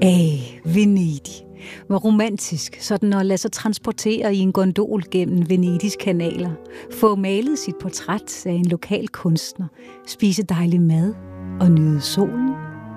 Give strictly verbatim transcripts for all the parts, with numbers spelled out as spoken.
Æh, Venedig. Hvor romantisk, sådan at lade sig transportere i en gondol gennem Venedigs kanaler, få malet sit portræt af en lokal kunstner, spise dejlig mad og nyde solen.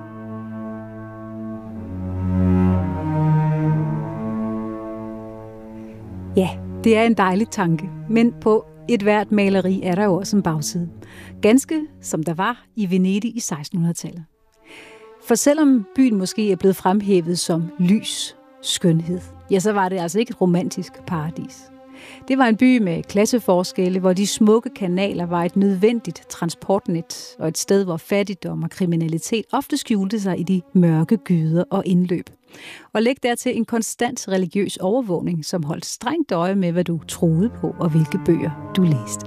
Ja, det er en dejlig tanke, men på et hvert maleri er der jo også en bagside. Ganske som der var i Venedig i sekstenhundredetallet. For selvom byen måske er blevet fremhævet som lys, skønhed, ja, så var det altså ikke et romantisk paradis. Det var en by med klasseforskelle, hvor de smukke kanaler var et nødvendigt transportnet og et sted, hvor fattigdom og kriminalitet ofte skjulte sig i de mørke gyder og indløb. Og læg dertil en konstant religiøs overvågning, som holdt strengt øje med, hvad du troede på og hvilke bøger du læste.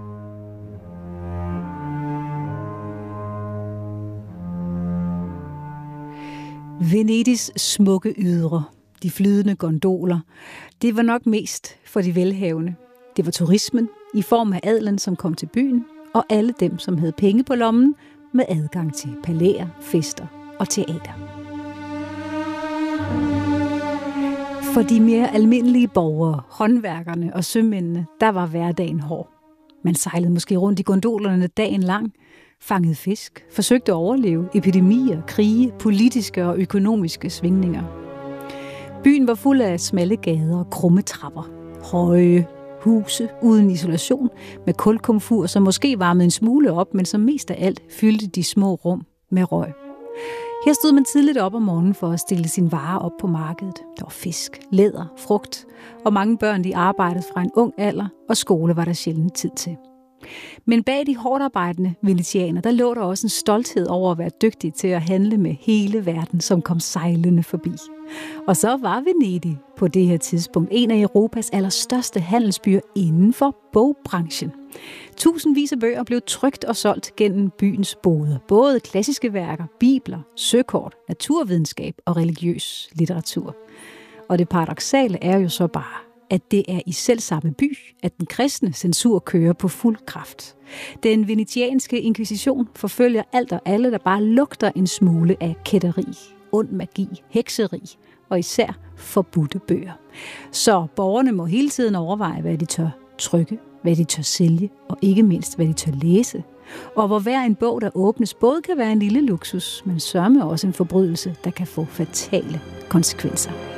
Venedigs smukke ydre, de flydende gondoler, det var nok mest for de velhavende. Det var turismen i form af adelen, som kom til byen, og alle dem, som havde penge på lommen, med adgang til palæer, fester og teater. For de mere almindelige borgere, håndværkerne og sømændene, der var hverdagen hård. Man sejlede måske rundt i gondolerne dagen lang, fangede fisk, forsøgte at overleve epidemier, krige, politiske og økonomiske svingninger. Byen var fuld af smalle gader og krumme trapper, høje huse uden isolation, med kulkomfur, som måske varmede en smule op, men som mest af alt fyldte de små rum med røg. Her stod man tidligt op om morgenen for at stille sine varer op på markedet. Der var fisk, læder, frugt, og mange børn de arbejdede fra en ung alder, og skole var der sjældent tid til. Men bag de hårdt arbejdende venetianer, der lå der også en stolthed over at være dygtig til at handle med hele verden, som kom sejlende forbi. Og så var Venedig på det her tidspunkt en af Europas allerstørste handelsbyer inden for bogbranchen. Tusindvis af bøger blev trykt og solgt gennem byens boder. Både klassiske værker, bibler, søkort, naturvidenskab og religiøs litteratur. Og det paradoksale er jo så bare, at det er i selvsamme by, at den kristne censur kører på fuld kraft. Den venetianske inkvisition forfølger alt og alle, der bare lugter en smule af kætteri, ond magi, hekseri og især forbudte bøger. Så borgerne må hele tiden overveje, hvad de tør trykke, hvad de tør sælge og ikke mindst, hvad de tør læse. Og hvor hver en bog, der åbnes, både kan være en lille luksus, men sørme også en forbrydelse, der kan få fatale konsekvenser.